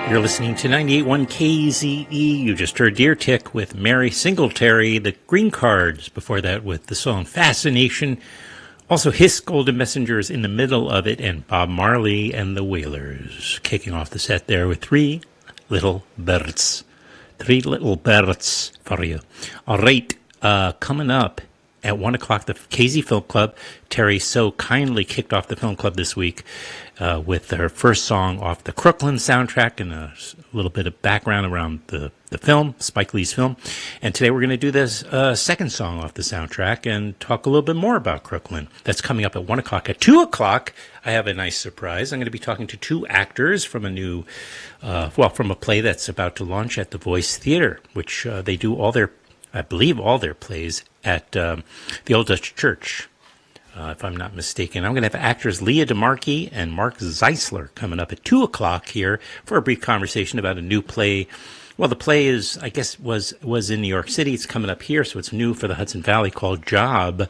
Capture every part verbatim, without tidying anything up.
You're listening to ninety-eight point one K Z E. You just heard Deer Tick with Mary Singletary, the Green Cards. Before that with the song Fascination. Also Hiss Golden Messengers in the middle of it, and Bob Marley and the Wailers. Kicking off the set there with Three Little Birds. Three Little Birds for you. All right, uh, coming up at one o'clock, the K Z Film Club. Terry so kindly kicked off the film club this week uh, with her first song off the Crooklyn soundtrack and a little bit of background around the, the film, Spike Lee's film. And today we're going to do this uh, second song off the soundtrack and talk a little bit more about Crooklyn. That's coming up at one o'clock. At two o'clock, I have a nice surprise. I'm going to be talking to two actors from a new, uh, well, from a play that's about to launch at the Voice Theater, which uh, they do all their, I believe, all their plays at um, the Old Dutch Church. Uh, if I'm not mistaken. I'm going to have actors Leah DeMarchi and Mark Zeisler coming up at two o'clock here for a brief conversation about a new play. Well, the play is, I guess, was was in New York City. It's coming up here, so it's new for the Hudson Valley, called Job.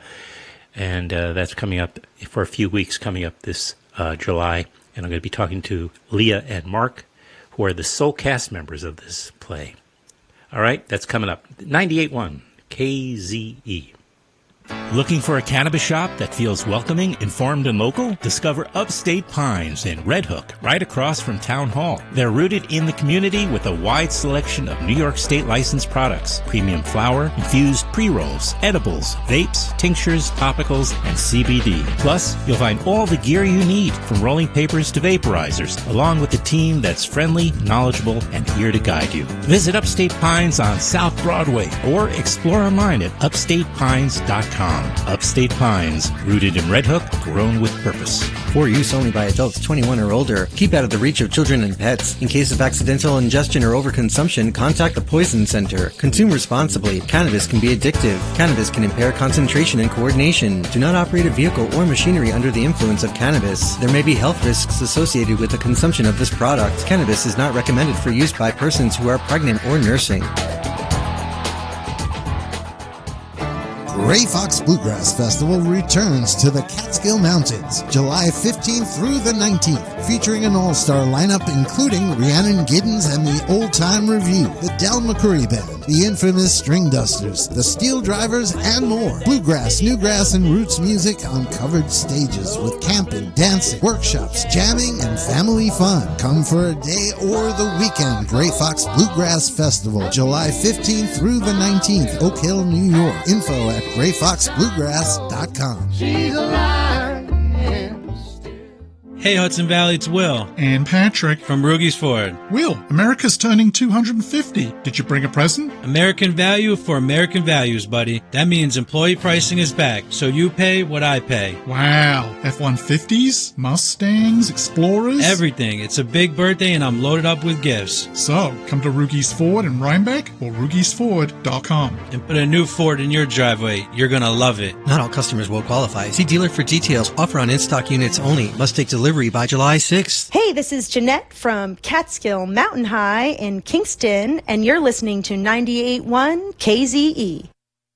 And uh, that's coming up for a few weeks, coming up this uh, July. And I'm going to be talking to Leah and Mark, who are the sole cast members of this play. All right, that's coming up. ninety-eight point one K Z E. Looking for a cannabis shop that feels welcoming, informed, and local? Discover Upstate Pines in Red Hook, right across from Town Hall. They're rooted in the community with a wide selection of New York State licensed products, premium flower, infused pre-rolls, edibles, vapes, tinctures, topicals, and C B D. Plus, you'll find all the gear you need, from rolling papers to vaporizers, along with a team that's friendly, knowledgeable, and here to guide you. Visit Upstate Pines on South Broadway or explore online at upstate pines dot com. Upstate Pines, rooted in Red Hook, grown with purpose. For use only by adults twenty-one or older. Keep out of the reach of children and pets. In case of accidental ingestion or overconsumption, contact the Poison Center. Consume responsibly. Cannabis can be addictive. Cannabis can impair concentration and coordination. Do not operate a vehicle or machinery under the influence of cannabis. There may be health risks associated with the consumption of this product. Cannabis is not recommended for use by persons who are pregnant or nursing. Gray Fox Bluegrass Festival returns to the Catskill Mountains July fifteenth through the nineteenth, featuring an all-star lineup including Rhiannon Giddens and the Old Time Review, the Del McCoury Band, the infamous String Dusters, the Steel Drivers, and more. Bluegrass, newgrass, and roots music on covered stages with camping, dancing, workshops, jamming, and family fun. Come for a day or the weekend. Gray Fox Bluegrass Festival, July fifteenth through the nineteenth, Oak Hill, New York. Info at gray fox bluegrass dot com. She's alive. Hey Hudson Valley, it's Will. And Patrick. From Rugy's Ford. Will, America's turning two hundred fifty. Did you bring a present? American value for American values, buddy. That means employee pricing is back, so you pay what I pay. Wow. F one fifties, Mustangs, Explorers? Everything. It's a big birthday and I'm loaded up with gifts. So, come to Rugy's Ford in Rhinebeck or ruggies ford dot com. And put a new Ford in your driveway. You're gonna love it. Not all customers will qualify. See dealer for details. Offer on in-stock units only. Must take delivery by July sixth. Hey, this is Jeanette from Catskill Mountain High in Kingston, and you're listening to ninety-eight point one K Z E.